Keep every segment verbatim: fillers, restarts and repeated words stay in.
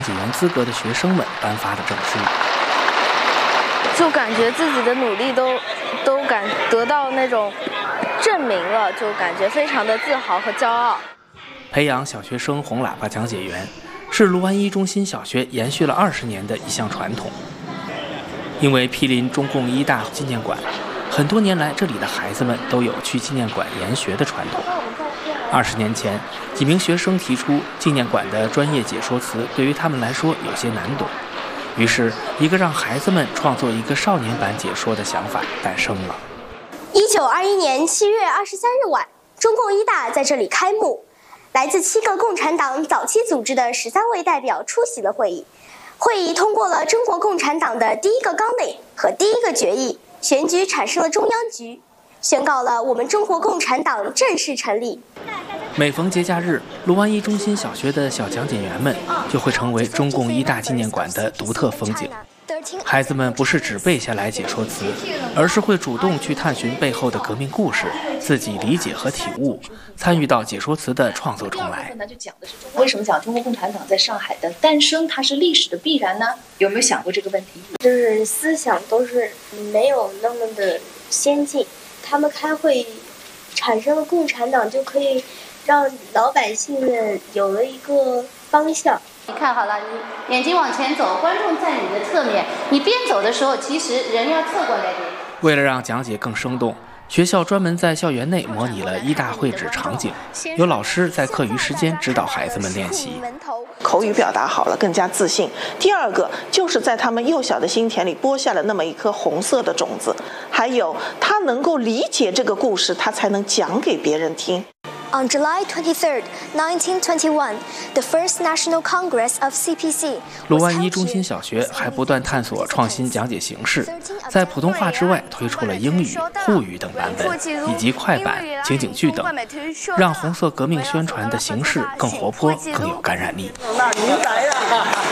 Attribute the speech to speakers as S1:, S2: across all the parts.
S1: 解员资格的学生们颁发的证书。
S2: 就感觉自己的努力都都感得到那种证明了，就感觉非常的自豪和骄傲。
S1: 培养小学生红喇叭讲解员，是卢湾一中心小学延续了二十年的一项传统。因为毗邻中共一大纪念馆，很多年来这里的孩子们都有去纪念馆研学的传统。二十年前，几名学生提出，纪念馆的专业解说词对于他们来说有些难懂。于是，一个让孩子们创作一个少年版解说的想法诞生了。
S3: 一九二一年七月二十三日晚，中共一大在这里开幕。来自七个共产党早期组织的十三位代表出席了会议。会议通过了中国共产党的第一个纲领和第一个决议，选举产生了中央局，宣告了我们中国共产党正式成立。
S1: 每逢节假日，卢湾一中心小学的小讲解员们就会成为中共一大纪念馆的独特风景。孩子们不是只背下来解说词，而是会主动去探寻背后的革命故事，自己理解和体悟，参与到解说词的创作中来。
S4: 就讲的是为什么讲中国共产党在上海的诞生，它是历史的必然呢？有没有想过这个问题？
S3: 就是思想都是没有那么的先进，他们开会产生了共产党，就可以让老百姓们有了一个方向。
S5: 你看好了，你眼睛往前走，观众在你的侧面，你边走的时候，其实人要侧过来的。
S1: 为了让讲解更生动，学校专门在校园内模拟了一大会址场景，有老师在课余时间指导孩子们练习。
S6: 口语表达好了，更加自信。第二个就是在他们幼小的心田里播下了那么一颗红色的种子，还有他能够理解这个故事，他才能讲给别人听。
S3: On July twenty-third, nineteen twenty-one, the first National Congress of C P C.
S1: 卢湾一中心小学还不断探索创新讲解形式，在普通话之外推出了英语、沪语等版本，以及快板、情景剧等，让红色革命宣传的形式更活泼、更有感染力。
S6: 那您来呀！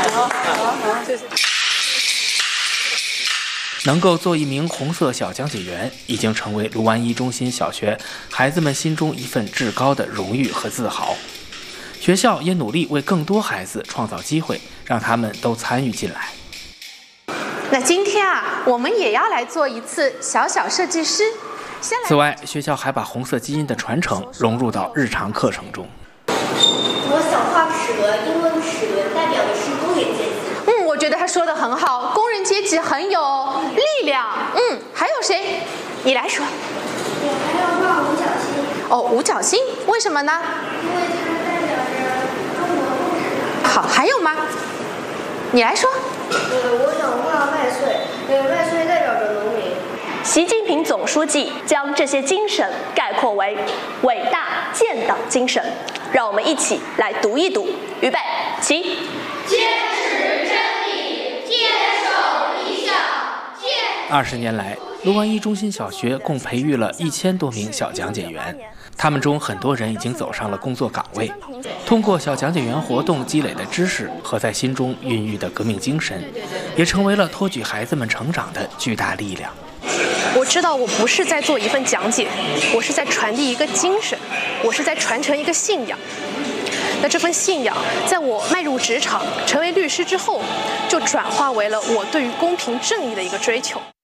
S1: 能够做一名红色小讲解员，已经成为卢湾一中心小学孩子们心中一份至高的荣誉和自豪。学校也努力为更多孩子创造机会，让他们都参与进来。
S7: 那今天啊，我们也要来做一次小小设计师。
S1: 此外，学校还把红色基因的传承融入到日常课程中。
S3: 我想画齿轮，因为齿轮代表的是工人阶级。
S7: 嗯，我觉得他说的很好，工人阶级很有力量。嗯，还有谁？你来说。
S3: 我还要画五角星。
S7: 哦，五角星，为什么呢？
S3: 因为它代表着中国共产党。
S7: 好，还有吗？你来说。
S3: 呃，我想画万岁，因为万岁代表着农民。
S8: 习近平总书记将这些精神概括为伟大建党精神，让我们一起来读一读。预备，起。
S9: 坚持真理，坚守理想，坚。
S1: 二十年来，卢湾一中心小学共培育了一千多名小讲解员，他们中很多人已经走上了工作岗位。通过小讲解员活动积累的知识和在心中孕育的革命精神，也成为了托举孩子们成长的巨大力量。
S10: 我知道我不是在做一份讲解，我是在传递一个精神，我是在传承一个信仰。那这份信仰，在我迈入职场、成为律师之后，就转化为了我对于公平正义的一个追求。